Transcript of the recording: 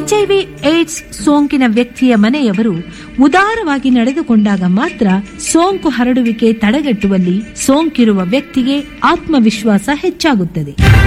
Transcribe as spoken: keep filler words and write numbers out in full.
HIV AIDS ಸೋಂಕಿನ ವ್ಯಕ್ತಿಯ ಮನೆಯವರು ಉದಾರವಾಗಿ ನಡೆದುಕೊಂಡಾಗ ಮಾತ್ರ ಸೋಂಕು ಹರಡುವಿಕೆ ತಡೆಗಟ್ಟುವಲ್ಲಿ ಸೋಂಕಿರುವ ವ್ಯಕ್ತಿಗೆ ಆತ್ಮವಿಶ್ವಾಸ ಹೆಚ್ಚಾಗುತ್ತದೆ.